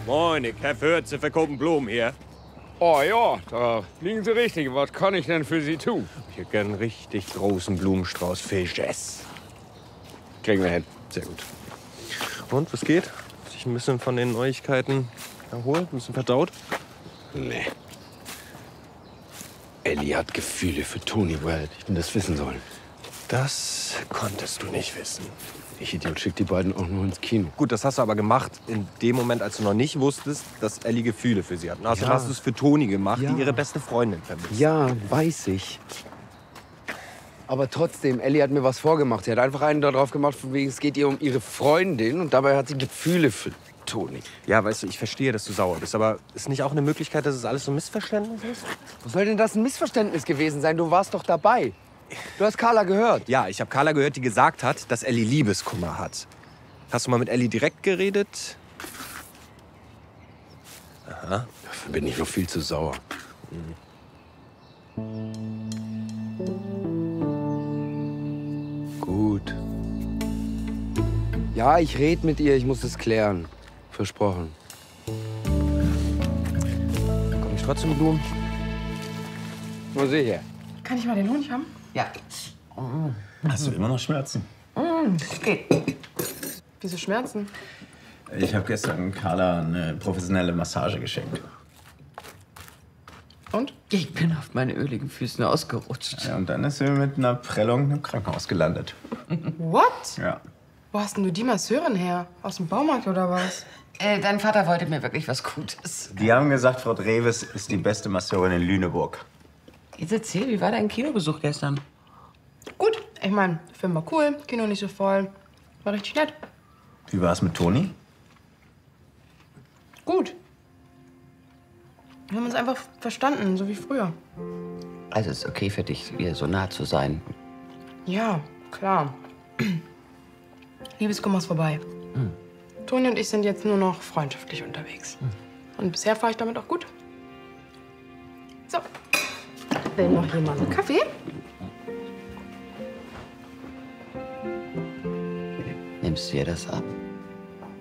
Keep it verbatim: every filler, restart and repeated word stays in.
Moin, ich Herr Fürth, Sie verkaufen Blumen hier. Oh ja, da liegen Sie richtig. Was kann ich denn für Sie tun? Ich hätte gern einen richtig großen Blumenstrauß für Jess. Kriegen wir hin. Sehr gut. Und, was geht? Sich ein bisschen von den Neuigkeiten erholt, ein bisschen verdaut? Nee. Ellie hat Gefühle für Tony. Woher hätte ich denn das wissen sollen? Das konntest du nicht wissen. Ich Idiot schickt die beiden auch nur ins Kino. Gut, das hast du aber gemacht in dem Moment, als du noch nicht wusstest, dass Ellie Gefühle für sie hat. Also Ja. hast du es für Toni gemacht, Ja. die ihre beste Freundin vermisst. Ja, weiß ich. Aber trotzdem, Ellie hat mir was vorgemacht. Sie hat einfach einen darauf gemacht, von wegen, es geht ihr um ihre Freundin. Und dabei hat sie Gefühle für Toni. Ja, weißt du, ich verstehe, dass du sauer bist. Aber ist nicht auch eine Möglichkeit, dass es alles so ein Missverständnis ist? Wo soll denn das ein Missverständnis gewesen sein? Du warst doch dabei. Du hast Carla gehört. Ja, ich habe Carla gehört, die gesagt hat, dass Ellie Liebeskummer hat. Hast du mal mit Ellie direkt geredet? Aha. Dafür bin ich noch viel zu sauer. Gut. Ja, ich rede mit ihr. Ich muss es klären. Versprochen. Komm ich trotzdem Blumen? Nur sicher. Kann ich mal den Honig haben? Ja. Hast du immer noch Schmerzen? Mm, geht. Wieso Schmerzen? Ich habe gestern Carla eine professionelle Massage geschenkt. Und? Ich bin auf meine öligen Füßen ausgerutscht. Ja, und dann ist sie mit einer Prellung im Krankenhaus gelandet. What? Ja. Wo hast denn du die Masseurin her? Aus dem Baumarkt oder was? Äh, dein Vater wollte mir wirklich was Gutes. Die haben gesagt, Frau Dreves ist die beste Masseurin in Lüneburg. Jetzt erzähl, wie war dein Kinobesuch gestern? Gut. Ich mein, der Film war cool, Kino nicht so voll. War richtig nett. Wie war es mit Toni? Gut. Wir haben uns einfach verstanden, so wie früher. Also es ist okay für dich, ihr so nah zu sein. Ja, klar. Liebeskummer ist vorbei. Hm. Toni und ich sind jetzt nur noch freundschaftlich unterwegs. Hm. Und bisher fahre ich damit auch gut. So. Will noch jemand einen Kaffee? Nimmst du dir das ab?